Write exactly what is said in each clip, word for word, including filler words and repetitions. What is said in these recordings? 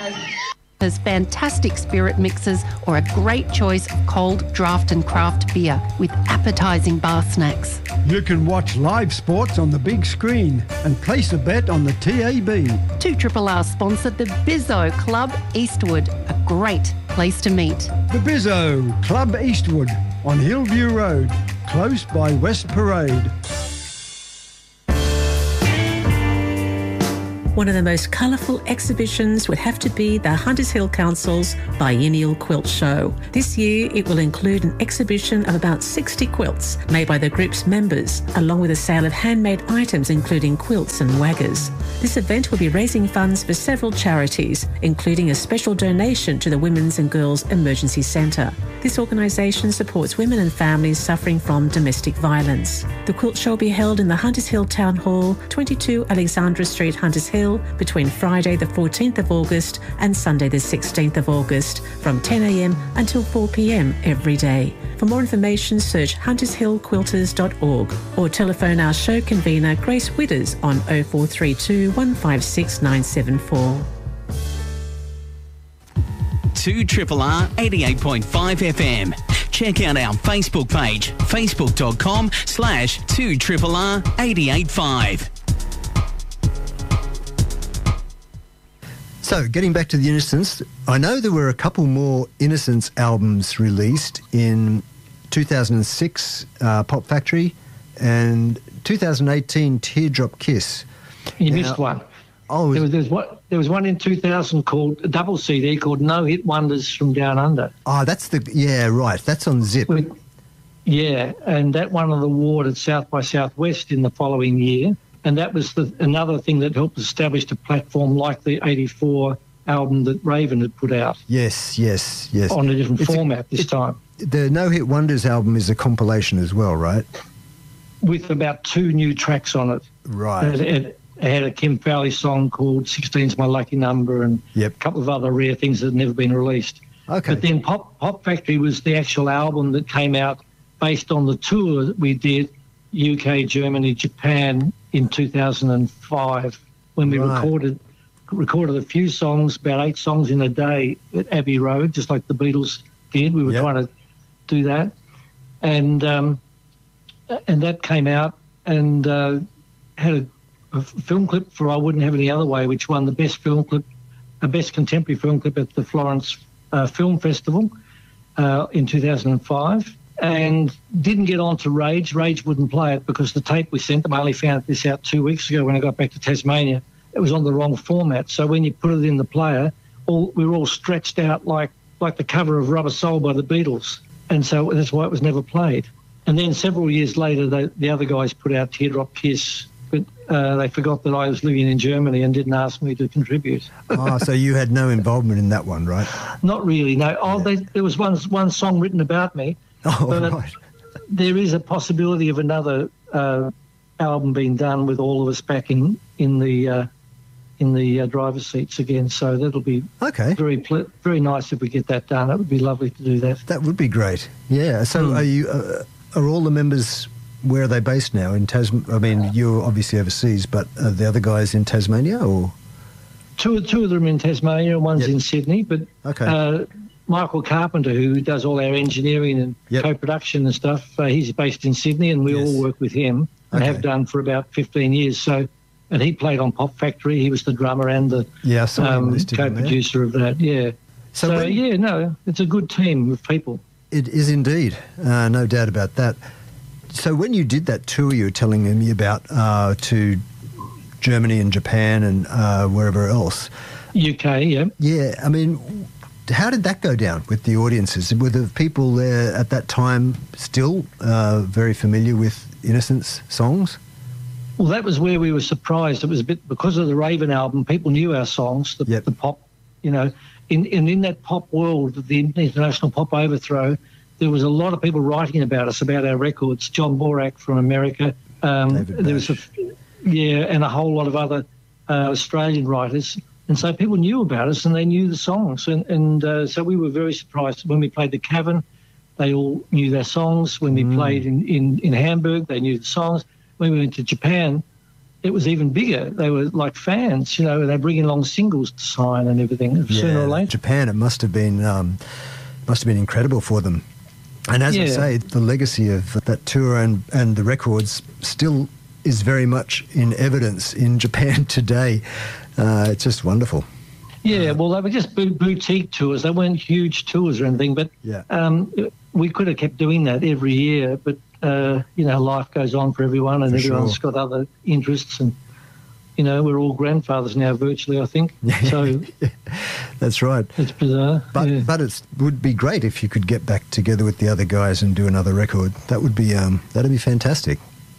There's fantastic spirit mixes or a great choice of cold draft and craft beer with appetising bar snacks. You can watch live sports on the big screen and place a bet on the T A B. two R R R sponsored the Bizzo Club Eastwood, a great place to meet. The Bizzo Club Eastwood on Hillview Road, close by West Parade. One of the most colourful exhibitions would have to be the Hunters Hill Council's Biennial Quilt Show. This year it will include an exhibition of about sixty quilts made by the group's members, along with a sale of handmade items including quilts and waggers. This event will be raising funds for several charities, including a special donation to the Women's and Girls Emergency Centre. This organisation supports women and families suffering from domestic violence. The quilt show will be held in the Hunters Hill Town Hall, twenty-two Alexandra Street, Hunters Hill, between Friday the fourteenth of August and Sunday the sixteenth of August from ten a m until four p m every day. For more information, search hunters hill quilters dot org or telephone our show convener Grace Widders on oh four three two, one five six, nine seven four. two R R R eighty-eight point five F M. Check out our Facebook page, facebook.com slash 2RRR 885. So, getting back to the Innocents, I know there were a couple more Innocents albums released in two thousand six, uh, Pop Factory, and two thousand eighteen, Teardrop Kiss. You now, missed one. Oh, there was, there, was one, there was one in two thousand called, a double C D called No Hit Wonders from Down Under. Oh, that's the, yeah, right, that's on Zip. With, yeah, and that won an award at South by Southwest in the following year. And that was the, another thing that helped establish a platform like the eighty-four album that Raven had put out. Yes, yes, yes. On a different it's format a, this time. The No Hit Wonders album is a compilation as well, right? With about two new tracks on it. Right. It, it, it had a Kim Fowley song called sixteen's My Lucky Number and yep. a couple of other rare things that had never been released. Okay. But then Pop, Pop Factory was the actual album that came out based on the tour that we did, U K, Germany, Japan, in two thousand five, when we right. recorded recorded a few songs, about eight songs in a day at Abbey Road, just like the Beatles did. We were yep. trying to do that. And um, and that came out and uh, had a, a film clip for I Wouldn't Have It Any Other Way, which won the best film clip, a best contemporary film clip at the Florence uh, Film Festival uh, in two thousand five. And didn't get on to Rage. Rage wouldn't play it because the tape we sent them, I only found this out two weeks ago when I got back to Tasmania. It was on the wrong format. So when you put it in the player, all, we were all stretched out like, like the cover of Rubber Soul by the Beatles. And so that's why it was never played. And then several years later, they, the other guys put out Teardrop Kiss, but uh, they forgot that I was living in Germany and didn't ask me to contribute. Oh, so you had no involvement in that one, right? Not really, no. Oh, yeah. they, there was one, one song written about me. Oh, but right. There is a possibility of another uh, album being done with all of us back in in the uh, in the uh, driver's seats again. So that'll be okay. Very pl- very nice if we get that done. It would be lovely to do that. That would be great. Yeah. So mm. are you? Uh, are all the members? Where are they based now? In Tasmania? I mean, you're obviously overseas, but are the other guys in Tasmania or? Two two of them in Tasmania. One's yep. in Sydney, but okay. Uh, Michael Carpenter, who does all our engineering and yep. co-production and stuff, uh, he's based in Sydney, and we yes. all work with him and okay. have done for about fifteen years. So, and he played on Pop Factory. He was the drummer and the yeah, um, co-producer of that. Yeah. So, so when, yeah, no, it's a good team of people. It is indeed, uh, no doubt about that. So when you did that tour you were telling me about uh, to Germany and Japan and uh, wherever else. U K, yeah. Yeah, I mean, how did that go down with the audiences? Were the people there at that time still uh, very familiar with Innocents songs? Well, that was where we were surprised. It was a bit because of the Raven album, people knew our songs, the, yep. the pop, you know. In, in, in that pop world, the international pop overthrow, there was a lot of people writing about us, about our records. John Borak from America. Um, there was a, yeah, and a whole lot of other uh, Australian writers. And so people knew about us and they knew the songs. And, and uh, so we were very surprised. When we played the Cavern, they all knew their songs. When we mm. played in, in, in Hamburg, they knew the songs. When we went to Japan, it was even bigger. They were like fans, you know, and they bring in long singles to sign and everything. Yeah, sooner or later. Japan, it must have been um, must have been incredible for them. And as yeah. I say, the legacy of that tour and, and the records still is very much in evidence in Japan today. Uh, it's just wonderful. Yeah, well, they were just bo- boutique tours. They weren't huge tours or anything, but yeah. um, we could have kept doing that every year. But, uh, you know, life goes on for everyone, and for everyone's sure. got other interests. And, you know, we're all grandfathers now virtually, I think. So that's right. It's bizarre. But yeah. but it would be great if you could get back together with the other guys and do another record. That would be um, that'd be fantastic.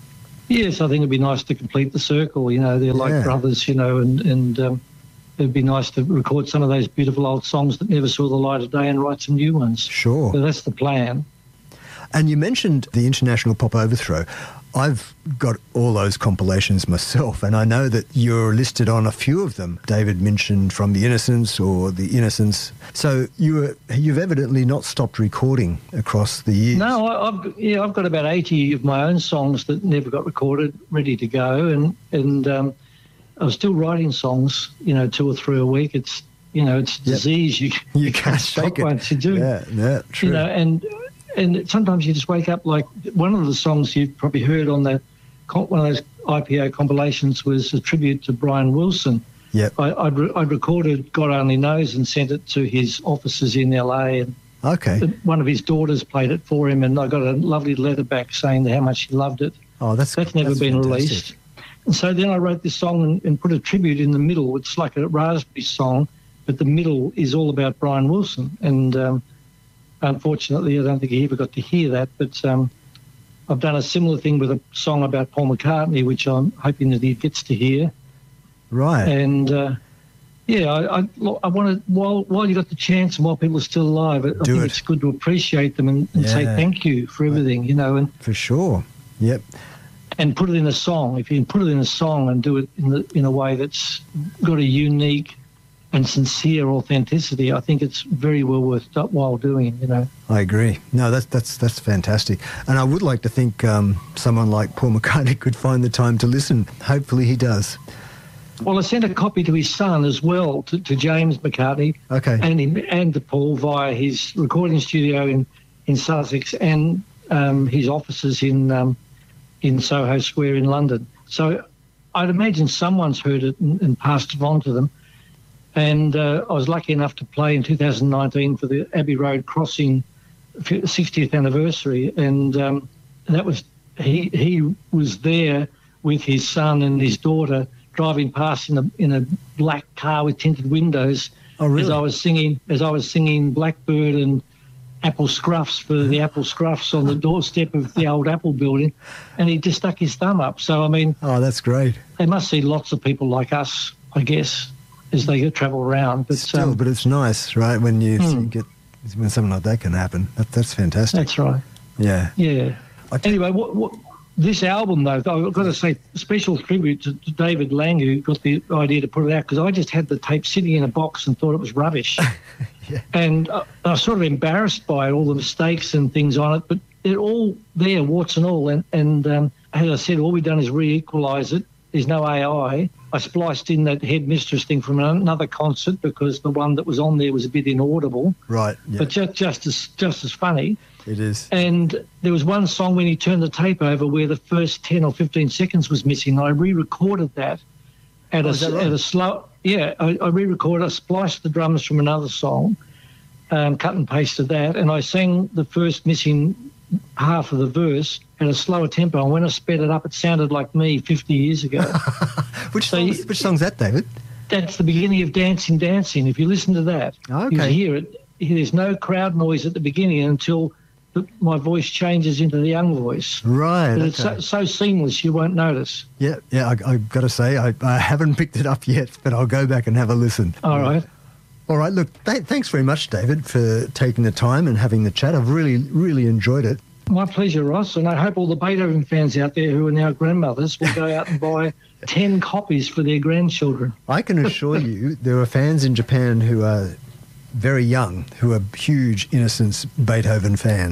Yes, I think it'd be nice to complete the circle. You know, they're like Yeah. brothers, you know, and, and um, it'd be nice to record some of those beautiful old songs that never saw the light of day and write some new ones. Sure. So that's the plan. And you mentioned the International Pop Overthrow. I've got all those compilations myself, and I know that you're listed on a few of them. David mentioned From the Innocents or The Innocents. So you were, you've evidently not stopped recording across the years. No, I, I've yeah, I've got about eighty of my own songs that never got recorded, ready to go, and and um, I was still writing songs, you know, two or three a week. It's you know, it's Yep. disease. You You can't stop shake it. once you do. Yeah, yeah, true. You know, and and sometimes you just wake up like one of the songs you've probably heard on the one of those I P O compilations was a tribute to Brian Wilson. Yep. I, I'd, re- I'd recorded God Only Knows and sent it to his offices in L A, and Okay. one of his daughters played it for him, and I got a lovely letter back saying how much he loved it. Oh, that's That's never that's been fantastic. released. And so then I wrote this song and, and put a tribute in the middle. It's like a Raspberry song, but the middle is all about Brian Wilson. And um, unfortunately, I don't think he ever got to hear that. But um, I've done a similar thing with a song about Paul McCartney, which I'm hoping that he gets to hear. Right. And uh, yeah, I, I, I want to, while while you got the chance and while people are still alive, I Do think it. it's good to appreciate them and, and say Yeah. thank you for everything, you know, and, For sure. Yep. and put it in a song. If you can put it in a song and do it in the in a way that's got a unique and sincere authenticity, I think it's very well worth while doing, you know. I agree. No, that's that's that's fantastic. And I would like to think um, someone like Paul McCartney could find the time to listen. Hopefully he does. Well, I sent a copy to his son as well, to, to James McCartney, Okay. and him, and to Paul via his recording studio in, in Sussex and um, his offices in um, in Soho Square in London. So I'd imagine someone's heard it and, and passed it on to them. And uh, I was lucky enough to play in two thousand nineteen for the Abbey Road Crossing sixtieth anniversary, and um, that was he he was there with his son and his daughter driving past in a in a black car with tinted windows. Oh, really? As I was singing as I was singing Blackbird and Apple Scruffs for the Apple Scruffs on the doorstep of the old Apple building, and he just stuck his thumb up. So I mean, Oh, that's great. they must see lots of people like us, I guess, as they travel around. But Still, um, but it's nice, right? When you Hmm. think it, when something like that can happen. That, that's fantastic. that's right. Yeah. Yeah. I t- Anyway, what, what, this album, though, I've got to say, special tribute to, to David Lang, who got the idea to put it out, because I just had the tape sitting in a box and thought it was rubbish. Yeah. And I, I was sort of embarrassed by it, all the mistakes and things on it, but they're all there, warts and all. And, and um, as I said, all we've done is re-equalise it. There's no A I. I spliced in that Headmistress thing from another concert because the one that was on there was a bit inaudible, Right. Yeah. but just, just as just as funny. it is. And there was one song when he turned the tape over where the first ten or fifteen seconds was missing. I re-recorded that at, Oh, a, is that right? at a slow... Yeah, I, I re-recorded, I spliced the drums from another song, um, cut and pasted that, and I sang the first missing half of the verse at a slower tempo. And when I sped it up, it sounded like me fifty years ago. Which so song's, you- which song's that, David? That's the beginning of Dancing, Dancing. If you listen to that, Oh, you okay. hear it. There's no crowd noise at the beginning until the, my voice changes into the young voice. Right. But it's so, Okay. so seamless, you won't notice. Yeah. Yeah. I, I've got to say, I, I haven't picked it up yet, but I'll go back and have a listen. All right. All right. Look, th- thanks very much, David, for taking the time and having the chat. I've really, really enjoyed it. My pleasure, Ross. And I hope all the Beethoven fans out there who are now grandmothers will go out and buy ten copies for their grandchildren. I can assure you there are fans in Japan who are very young, who are huge Innocence Beethoven fans.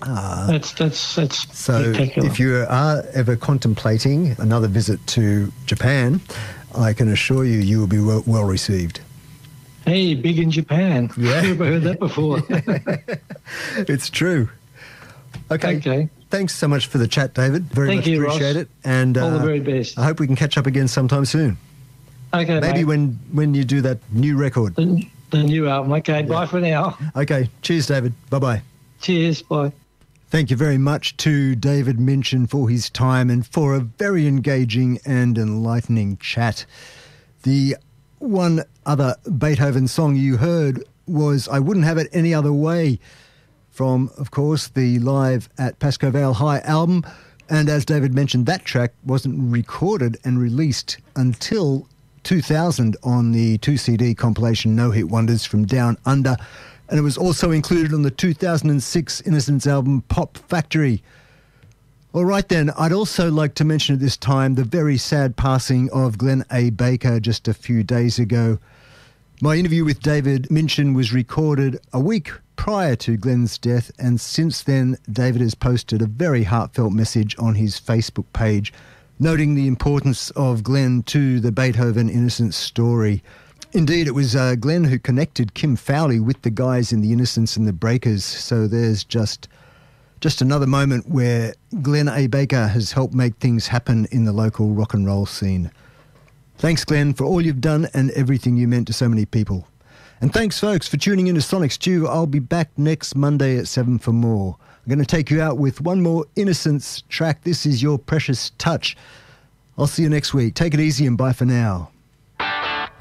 Uh, that's that's that's so spectacular. if you are ever contemplating another visit to Japan, I can assure you, you will be well, well received. Hey, big in Japan. Yeah. I've never heard that before. It's true. Okay. Okay. Thanks so much for the chat, David. Very Thank much you, appreciate Ross. it. And All the uh, very best. I hope we can catch up again sometime soon. Okay, Maybe mate. when, when you do that new record. The, the new album. Okay, bye for now. Okay. Cheers, David. Bye-bye. Cheers, bye. Thank you very much to David Minchin for his time and for a very engaging and enlightening chat. The one other Beethoven song you heard was I Wouldn't Have It Any Other Way from, of course, the Live at Pascoe Vale High album. And as David mentioned, that track wasn't recorded and released until two thousand on the two C D compilation No Hit Wonders from Down Under. And it was also included on the two thousand six Innocence album Pop Factory. All right then, I'd also like to mention at this time the very sad passing of Glenn A. Baker just a few days ago. My interview with David Minchin was recorded a week prior to Glenn's death, and since then David has posted a very heartfelt message on his Facebook page, noting the importance of Glenn to the Beethoven Innocence story. Indeed, it was uh, Glenn who connected Kim Fowley with the guys in the Innocence and the Breakers, so there's just just another moment where Glenn A. Baker has helped make things happen in the local rock and roll scene. Thanks, Glenn, for all you've done and everything you meant to so many people. And thanks, folks, for tuning in to Sonic Stew. I'll be back next Monday at seven for more. I'm going to take you out with one more Innocence track. This is Your Precious Touch. I'll see you next week. Take it easy and bye for now.